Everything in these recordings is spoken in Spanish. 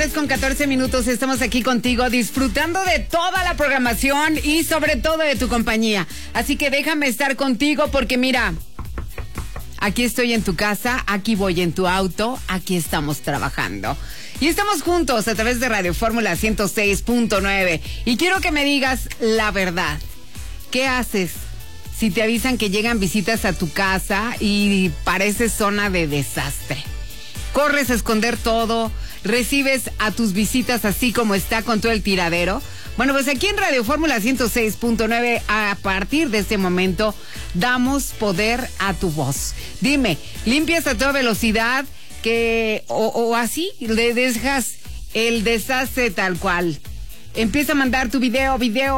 Con 14 minutos estamos aquí contigo disfrutando de toda la programación y sobre todo de tu compañía. Así que déjame estar contigo porque mira, aquí estoy en tu casa, aquí voy en tu auto, aquí estamos trabajando. Y estamos juntos a través de Radio Fórmula 106.9. Y quiero que me digas la verdad. ¿Qué haces si te avisan que llegan visitas a tu casa y parece zona de desastre? ¿Corres a esconder todo? ¿Recibes a tus visitas así como está con todo el tiradero? Bueno, pues aquí en Radio Fórmula 106.9, a partir de este momento, damos poder a tu voz. Dime, ¿limpias a toda velocidad o así le dejas el desastre tal cual? Empieza a mandar tu video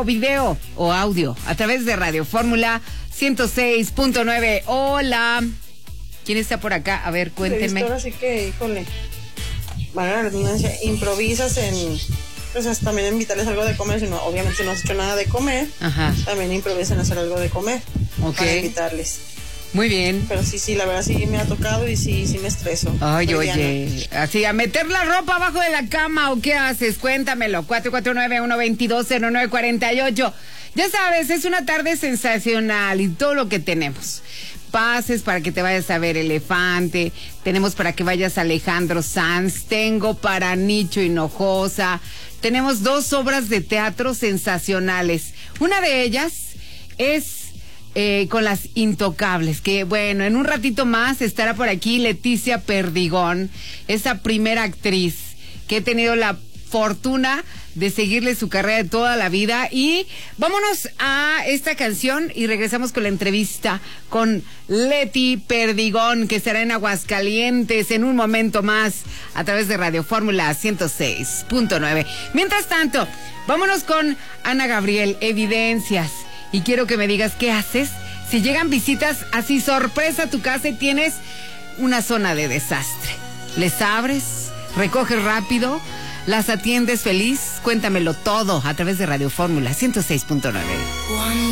o audio a través de Radio Fórmula 106.9. Hola. ¿Quién está por acá? A ver, cuénteme. Ahora sí que, híjole, valga la redundancia, improvisas pues también en invitarles algo de comer, si no, obviamente no has hecho nada de comer. Ajá. También improvisas en hacer algo de comer. Ok. Para invitarles. Muy bien. Pero sí, la verdad sí me ha tocado y sí me estreso. Ay, oye, así, a meter la ropa abajo de la cama, ¿o qué haces? Cuéntamelo, 449-122-0948. Ya sabes, es una tarde sensacional y todo lo que tenemos. Pases para que te vayas a ver Elefante, tenemos para que vayas a Alejandro Sanz, tengo para Nicho Hinojosa, tenemos 2 obras de teatro sensacionales. Una de ellas es con Las Intocables, que bueno, en un ratito más estará por aquí Leticia Perdigón, esa primera actriz que he tenido la fortuna de seguirle su carrera de toda la vida. Y vámonos a esta canción y regresamos con la entrevista con Leti Perdigón, que estará en Aguascalientes en un momento más a través de Radio Fórmula 106.9. Mientras tanto, vámonos con Ana Gabriel, Evidencias. Y quiero que me digas qué haces si llegan visitas así sorpresa a tu casa y tienes una zona de desastre. ¿Les abres? ¿Recoges rápido? ¿Las atiendes feliz? Cuéntamelo todo a través de Radio Fórmula 106.9.